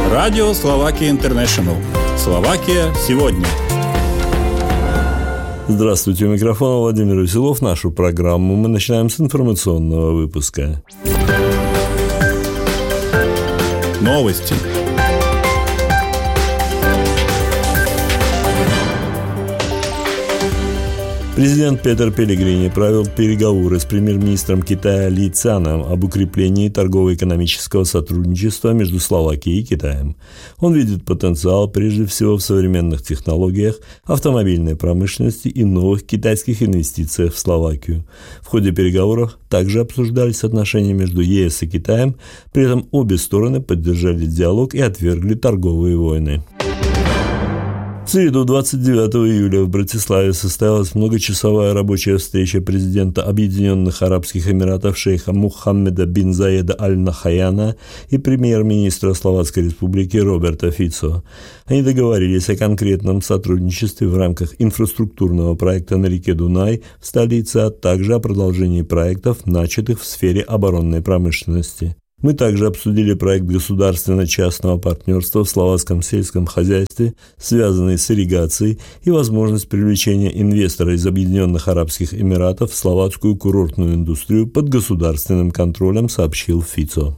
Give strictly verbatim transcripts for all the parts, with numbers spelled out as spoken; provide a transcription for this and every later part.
Радио Словакия Интернешнл. Словакия сегодня. Здравствуйте, у микрофона Владимир Веселов. Нашу программу мы начинаем с информационного выпуска. Новости. Президент Петер Пелегрини провел переговоры с премьер-министром Китая Ли Цяном об укреплении торгово-экономического сотрудничества между Словакией и Китаем. Он видит потенциал прежде всего в современных технологиях, автомобильной промышленности и новых китайских инвестициях в Словакию. В ходе переговоров также обсуждались отношения между ЕС и Китаем, при этом обе стороны поддержали диалог и отвергли торговые войны. В среду, двадцать девятого июля, в Братиславе состоялась многочасовая рабочая встреча президента Объединенных Арабских Эмиратов шейха Мухаммеда бин Заеда аль-Нахаяна и премьер-министра Словацкой Республики Роберта Фицо. Они договорились о конкретном сотрудничестве в рамках инфраструктурного проекта на реке Дунай в столице, а также о продолжении проектов, начатых в сфере оборонной промышленности. Мы также обсудили проект государственно-частного партнерства в словацком сельском хозяйстве, связанный с ирригацией, и возможность привлечения инвестора из Объединенных Арабских Эмиратов в словацкую курортную индустрию под государственным контролем, сообщил Фицо.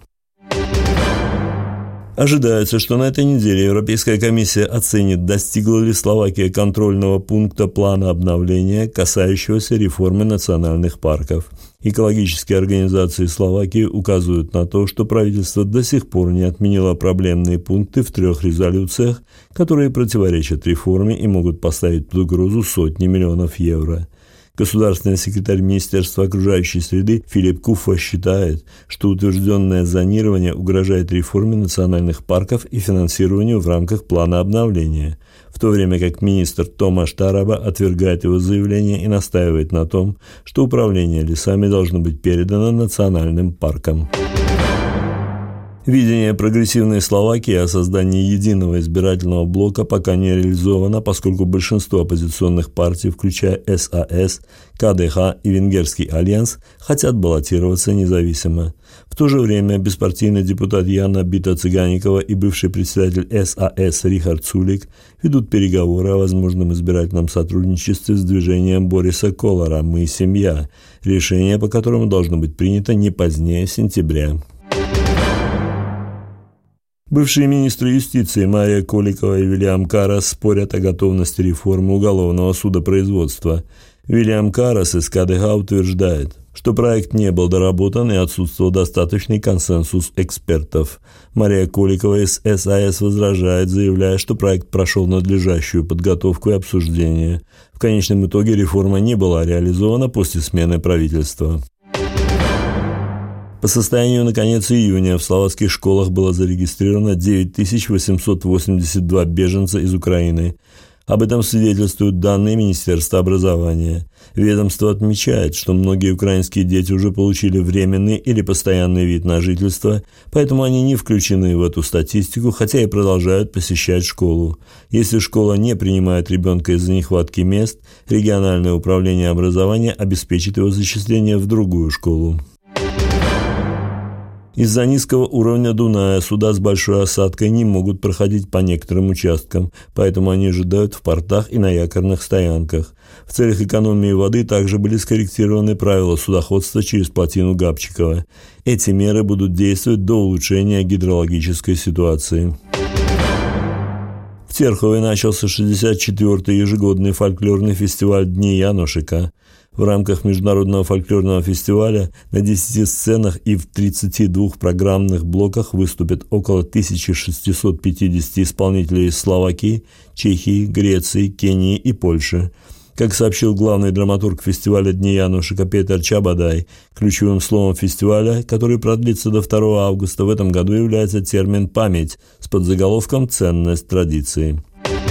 Ожидается, что на этой неделе Европейская комиссия оценит, достигла ли Словакия контрольного пункта плана обновления, касающегося реформы национальных парков. Экологические организации Словакии указывают на то, что правительство до сих пор не отменило проблемные пункты в трех резолюциях, которые противоречат реформе и могут поставить под угрозу сотни миллионов евро. Государственный секретарь Министерства окружающей среды Филипп Куфа считает, что утвержденное зонирование угрожает реформе национальных парков и финансированию в рамках плана обновления, в то время как министр Томаш Тараба отвергает его заявление и настаивает на том, что управление лесами должно быть передано национальным паркам. Видение прогрессивной Словакии о создании единого избирательного блока пока не реализовано, поскольку большинство оппозиционных партий, включая САС, КДХ и Венгерский альянс, хотят баллотироваться независимо. В то же время беспартийный депутат Яна Бита-Цыганикова и бывший председатель САС Рихард Сулик ведут переговоры о возможном избирательном сотрудничестве с движением Бориса Колара «Мы – семья», решение по которому должно быть принято не позднее сентября. Бывшие министры юстиции Мария Коликова и Вильям Карас спорят о готовности реформы уголовного судопроизводства. Вильям Карас из КДХ утверждает, что проект не был доработан и отсутствовал достаточный консенсус экспертов. Мария Коликова из САС возражает, заявляя, что проект прошел надлежащую подготовку и обсуждение. В конечном итоге реформа не была реализована после смены правительства. По состоянию на конец июня в словацких школах было зарегистрировано девять тысяч восемьсот восемьдесят два беженца из Украины. Об этом свидетельствуют данные Министерства образования. Ведомство отмечает, что многие украинские дети уже получили временный или постоянный вид на жительство, поэтому они не включены в эту статистику, хотя и продолжают посещать школу. Если школа не принимает ребенка из-за нехватки мест, региональное управление образования обеспечит его зачисление в другую школу. Из-за низкого уровня Дуная суда с большой осадкой не могут проходить по некоторым участкам, поэтому они ожидают в портах и на якорных стоянках. В целях экономии воды также были скорректированы правила судоходства через плотину Габчикова. Эти меры будут действовать до улучшения гидрологической ситуации. В Терхове начался шестьдесят четвёртый ежегодный фольклорный фестиваль «Дни Янушика». В рамках международного фольклорного фестиваля на десяти сценах и в тридцати двух программных блоках выступят около тысяча шестьсот пятьдесят исполнителей из Словакии, Чехии, Греции, Кении и Польши. Как сообщил главный драматург фестиваля «Дни Янушика» Петер Чабадай, ключевым словом фестиваля, который продлится до второго августа, в этом году является термин «память» с подзаголовком «Ценность традиции».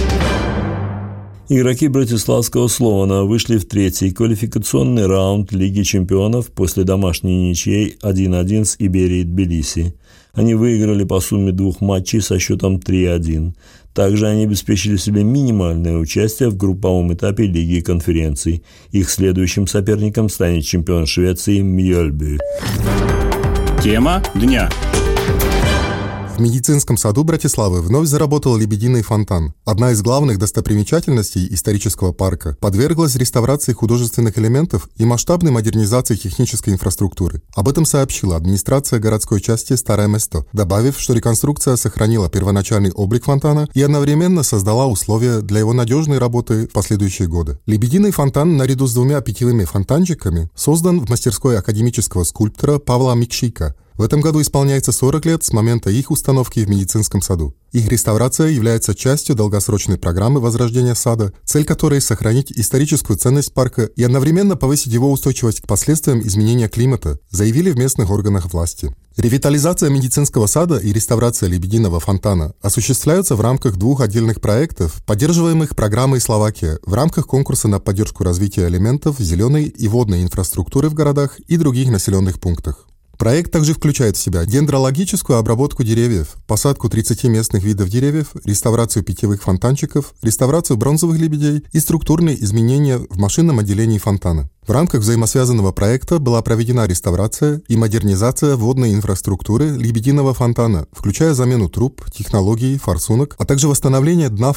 Игроки братиславского Слована вышли в третий квалификационный раунд Лиги чемпионов после домашней ничьей один-один с Иберией Тбилиси. Они выиграли по сумме двух матчей со счетом три-один. Также они обеспечили себе минимальное участие в групповом этапе Лиги и конференций. Их следующим соперником станет чемпион Швеции Мьёльбю. Тема дня. медицинском саду Братиславы вновь заработал лебединый фонтан. Одна из главных достопримечательностей исторического парка подверглась реставрации художественных элементов и масштабной модернизации технической инфраструктуры. Об этом сообщила администрация городской части Старое Место, добавив, что реконструкция сохранила первоначальный облик фонтана и одновременно создала условия для его надежной работы в последующие годы. Лебединый фонтан, наряду с двумя питьевыми фонтанчиками, создан в мастерской академического скульптора Павла Микшика. В этом году исполняется сорок лет с момента их установки в медицинском саду. Их реставрация является частью долгосрочной программы возрождения сада, цель которой – сохранить историческую ценность парка и одновременно повысить его устойчивость к последствиям изменения климата, заявили в местных органах власти. Ревитализация медицинского сада и реставрация лебединого фонтана осуществляются в рамках двух отдельных проектов, поддерживаемых программой «Словакия» в рамках конкурса на поддержку развития элементов зеленой и водной инфраструктуры в городах и других населенных пунктах. Проект также включает в себя дендрологическую обработку деревьев, посадку тридцати местных видов деревьев, реставрацию питьевых фонтанчиков, реставрацию бронзовых лебедей и структурные изменения в машинном отделении фонтана. В рамках взаимосвязанного проекта была проведена реставрация и модернизация водной инфраструктуры лебединого фонтана, включая замену труб, технологий, форсунок, а также восстановление дна